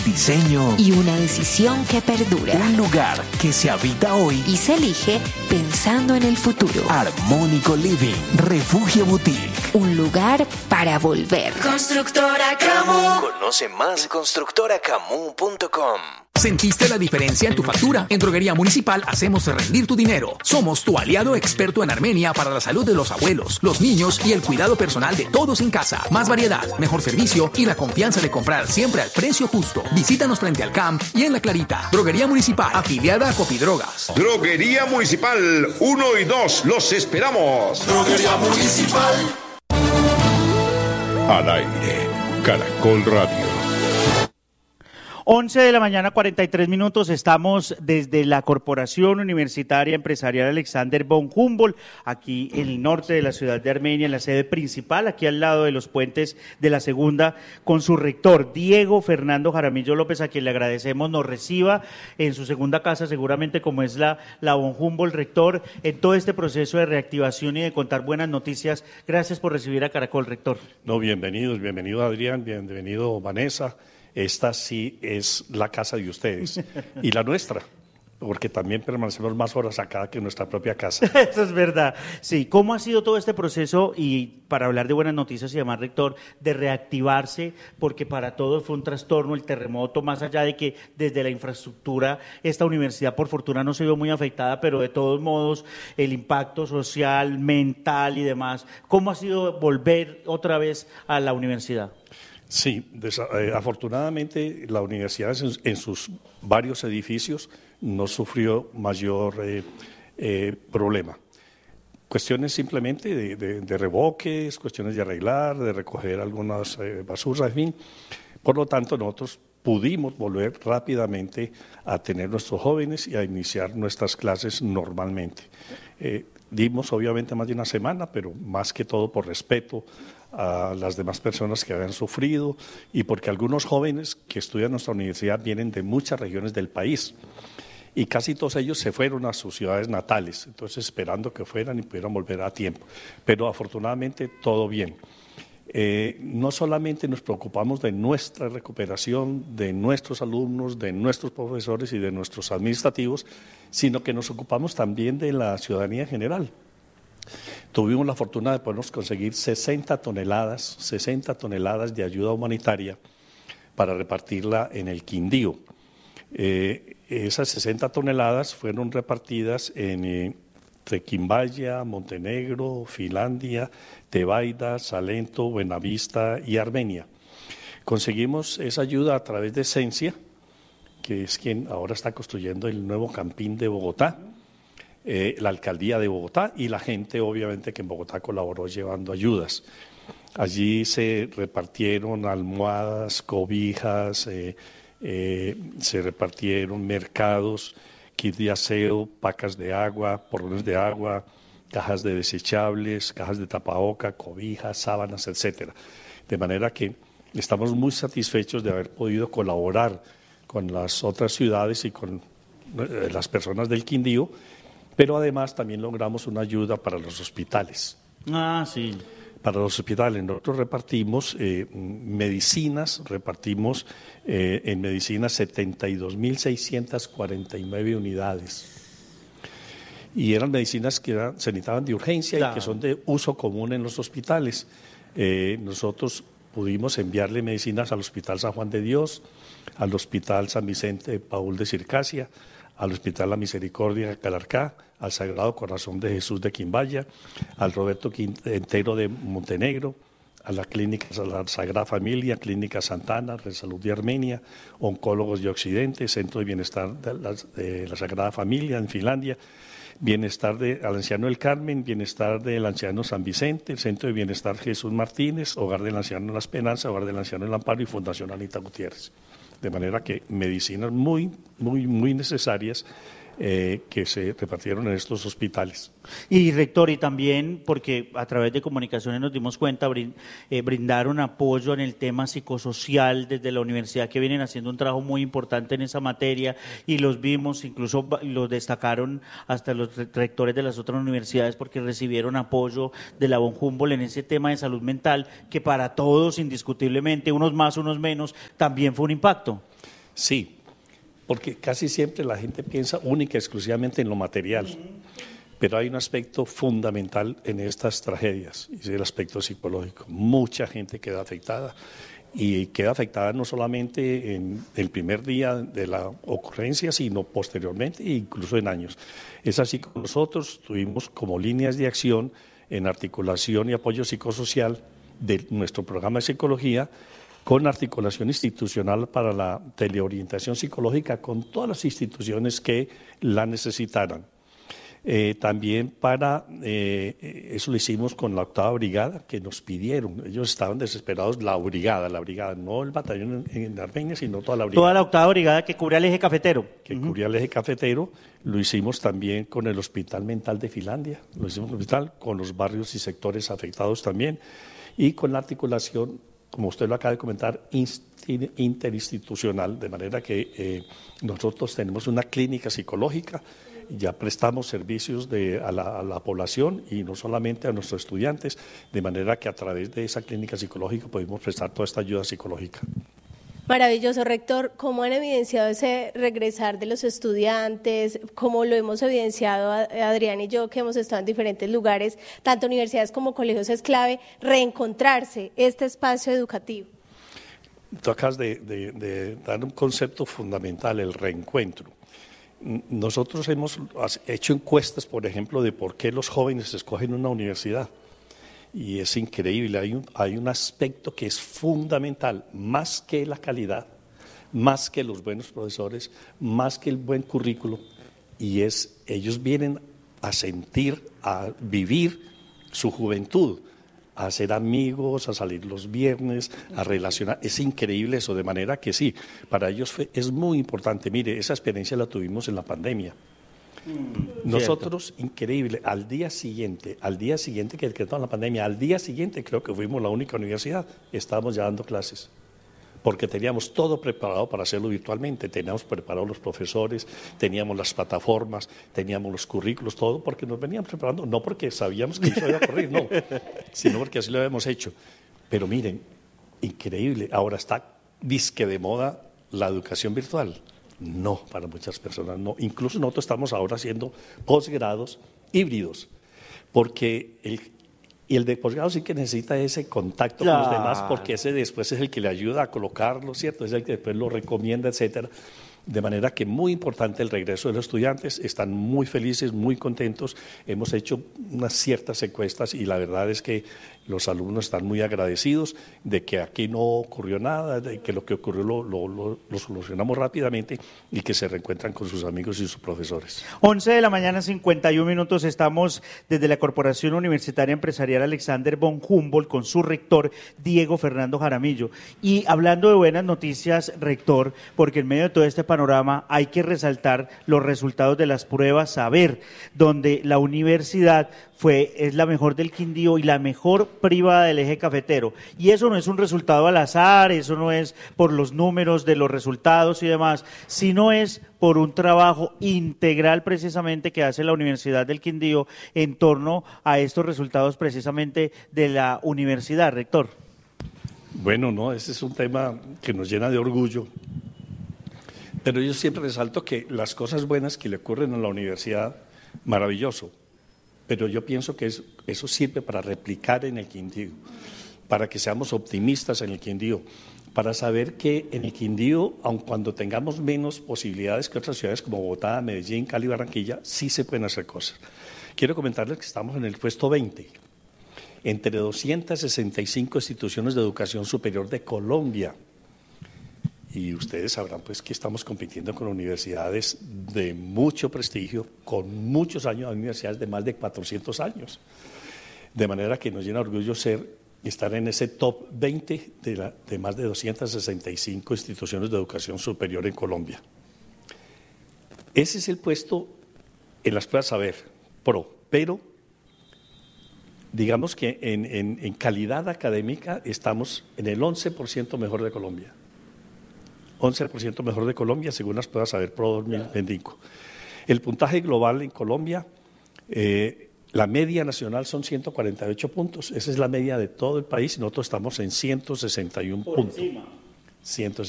diseño y una decisión que perdura. Un lugar que se habita hoy y se elige pensando en el futuro. Armónico Living, Refugio Boutique. Un lugar para volver. Constructora Camu. Conoce más en constructoracamu.com. ¿Sentiste la diferencia en tu factura? En Droguería Municipal hacemos rendir tu dinero. Somos tu aliado experto en Armenia para la salud de los abuelos, los niños y el cuidado personal de todos en casa. Más variedad, mejor servicio y la confianza de comprar siempre al precio justo. Visítanos frente al CAMP y en La Clarita. Droguería Municipal, afiliada a Copidrogas. Droguería Municipal 1 y 2, los esperamos. Droguería Municipal. Al aire, Caracol Radio. 11 de la mañana, 43 minutos. Estamos desde la Corporación Universitaria Empresarial Alexander von Humboldt, aquí en el norte de la ciudad de Armenia, en la sede principal, aquí al lado de los puentes de la Segunda, con su rector, Diego Fernando Jaramillo López, a quien le agradecemos nos reciba en su segunda casa, seguramente como es la von Humboldt. Rector, en todo este proceso de reactivación y de contar buenas noticias, gracias por recibir a Caracol, rector. No, bienvenido Adrián, bienvenido Vanessa. Esta sí es la casa de ustedes y la nuestra, porque también permanecemos más horas acá que en nuestra propia casa. Eso es verdad. Sí, ¿cómo ha sido todo este proceso? Y para hablar de buenas noticias y además, rector, de reactivarse, porque para todos fue un trastorno el terremoto, más allá de que desde la infraestructura esta universidad por fortuna no se vio muy afectada, pero de todos modos el impacto social, mental y demás. ¿Cómo ha sido volver otra vez a la universidad? Sí, afortunadamente la universidad en sus varios edificios no sufrió mayor problema. Cuestiones simplemente de revoques, cuestiones de arreglar, de recoger algunas basuras, en fin. Por lo tanto, nosotros pudimos volver rápidamente a tener nuestros jóvenes y a iniciar nuestras clases normalmente. Dimos obviamente más de una semana, pero más que todo por respeto a las demás personas que habían sufrido y porque algunos jóvenes que estudian en nuestra universidad vienen de muchas regiones del país y casi todos ellos se fueron a sus ciudades natales, entonces esperando que fueran y pudieran volver a tiempo. Pero afortunadamente todo bien. No solamente nos preocupamos de nuestra recuperación, de nuestros alumnos, de nuestros profesores y de nuestros administrativos, sino que nos ocupamos también de la ciudadanía en general. Tuvimos la fortuna de podernos conseguir 60 toneladas de ayuda humanitaria para repartirla en el Quindío. Esas 60 toneladas fueron repartidas entre Quimbaya, Montenegro, Finlandia, Tebaida, Salento, Buenavista y Armenia. Conseguimos esa ayuda a través de Esencia, que es quien ahora está construyendo el nuevo campín de Bogotá, la alcaldía de Bogotá y la gente obviamente que en Bogotá colaboró llevando ayudas. Allí se repartieron almohadas, cobijas, se repartieron mercados, kits de aseo, pacas de agua, porrones de agua, cajas de desechables, cajas de tapaboca, cobijas, sábanas, etcétera. De manera que estamos muy satisfechos de haber podido colaborar con las otras ciudades y con las personas del Quindío, pero además también logramos una ayuda para los hospitales. Ah, sí. Para los hospitales nosotros repartimos medicinas, en medicinas 72.649 unidades. Y eran medicinas que se necesitaban de urgencia, claro, y que son de uso común en los hospitales. Nosotros pudimos enviarle medicinas al Hospital San Juan de Dios, al Hospital San Vicente Paúl de Circasia, al Hospital La Misericordia de Calarcá, al Sagrado Corazón de Jesús de Quimbaya, al Roberto Quintero de Montenegro, a la Clínica la Sagrada Familia, Clínica Santana, Red Salud de Armenia, Oncólogos de Occidente, Centro de Bienestar de la Sagrada Familia en Finlandia, Bienestar al Anciano del Carmen, Bienestar del Anciano San Vicente, el Centro de Bienestar Jesús Martínez, Hogar del Anciano en la Esperanza, Hogar del Anciano en el Amparo y Fundación Anita Gutiérrez. De manera que medicinas muy necesarias que se repartieron en estos hospitales. Y rector, y también porque a través de comunicaciones nos dimos cuenta, brindaron apoyo en el tema psicosocial desde la universidad, que vienen haciendo un trabajo muy importante en esa materia, y los vimos, incluso los destacaron hasta los rectores de las otras universidades, porque recibieron apoyo de la von Humboldt en ese tema de salud mental, que para todos indiscutiblemente, unos más, unos menos, también fue un impacto. Sí, porque casi siempre la gente piensa única y exclusivamente en lo material, pero hay un aspecto fundamental en estas tragedias, y es el aspecto psicológico. Mucha gente queda afectada, y queda afectada no solamente en el primer día de la ocurrencia, sino posteriormente e incluso en años. Es así que nosotros tuvimos como líneas de acción en articulación y apoyo psicosocial de nuestro programa de psicología, con articulación institucional para la teleorientación psicológica con todas las instituciones que la necesitaran. También para, eso lo hicimos con la 8ª Brigada, que nos pidieron, ellos estaban desesperados, la brigada, no el batallón en Armenia, sino toda la brigada. Toda la 8ª Brigada que cubría el eje cafetero. Que cubría el eje cafetero, lo hicimos también con el Hospital Mental de Finlandia, lo hicimos con los barrios y sectores afectados también, y con la articulación, como usted lo acaba de comentar, interinstitucional, de manera que nosotros tenemos una clínica psicológica, ya prestamos servicios a la población y no solamente a nuestros estudiantes, de manera que a través de esa clínica psicológica podemos prestar toda esta ayuda psicológica. Maravilloso, rector. ¿Cómo han evidenciado ese regresar de los estudiantes? ¿Cómo lo hemos evidenciado Adrián y yo, que hemos estado en diferentes lugares, tanto universidades como colegios? Es clave reencontrarse este espacio educativo. Tú acabas de dar un concepto fundamental, el reencuentro. Nosotros hemos hecho encuestas, por ejemplo, de por qué los jóvenes escogen una universidad. Y es increíble, hay un aspecto que es fundamental, más que la calidad, más que los buenos profesores, más que el buen currículo, y ellos vienen a sentir, a vivir su juventud, a hacer amigos, a salir los viernes, a relacionar. Es increíble eso, de manera que sí, para ellos es muy importante. Mire, esa experiencia la tuvimos en la pandemia. Nosotros, increíble, al día siguiente que decretaron la pandemia, al día siguiente creo que fuimos la única universidad, estábamos ya dando clases, porque teníamos todo preparado para hacerlo virtualmente, teníamos preparados los profesores, teníamos las plataformas, teníamos los currículos, todo, porque nos veníamos preparando, no porque sabíamos que eso iba a ocurrir, no, sino porque así lo habíamos hecho. Pero miren, increíble, ahora está disque de moda la educación virtual. No, para muchas personas no. Incluso nosotros estamos ahora haciendo posgrados híbridos, porque el de posgrado sí que necesita ese contacto con los demás, porque ese después es el que le ayuda a colocarlo, ¿cierto? Es el que después lo recomienda, etcétera. De manera que muy importante el regreso de los estudiantes, están muy felices, muy contentos. Hemos hecho unas ciertas encuestas y la verdad es que los alumnos están muy agradecidos de que aquí no ocurrió nada, de que lo que ocurrió lo solucionamos rápidamente y que se reencuentran con sus amigos y sus profesores. 11:51 a.m, estamos desde la Corporación Universitaria Empresarial Alexander von Humboldt con su rector Diego Fernando Jaramillo. Y hablando de buenas noticias, rector, porque en medio de todo este panorama hay que resaltar los resultados de las pruebas Saber, donde la universidad es la mejor del Quindío y la mejor privada del eje cafetero. Y eso no es un resultado al azar, eso no es por los números de los resultados y demás, sino es por un trabajo integral precisamente que hace la Universidad del Quindío en torno a estos resultados precisamente de la universidad, rector. Bueno, no, ese es un tema que nos llena de orgullo. Pero yo siempre resalto que las cosas buenas que le ocurren a la universidad, maravilloso. Pero yo pienso que eso sirve para replicar en el Quindío, para que seamos optimistas en el Quindío, para saber que en el Quindío, aun cuando tengamos menos posibilidades que otras ciudades como Bogotá, Medellín, Cali, Barranquilla, sí se pueden hacer cosas. Quiero comentarles que estamos en el puesto 20, entre 265 instituciones de educación superior de Colombia. Y ustedes sabrán pues que estamos compitiendo con universidades de mucho prestigio, con muchos años, universidades de más de 400 años. De manera que nos llena orgullo estar en ese top 20 de más de 265 instituciones de educación superior en Colombia. Ese es el puesto en las pruebas Saber Pro, pero digamos que en calidad académica estamos en el 11% mejor de Colombia. 11% mejor de Colombia según las pruebas Saber Pro 2025. El puntaje global en Colombia, la media nacional son 148 puntos. Esa es la media de todo el país y nosotros estamos en 161 puntos.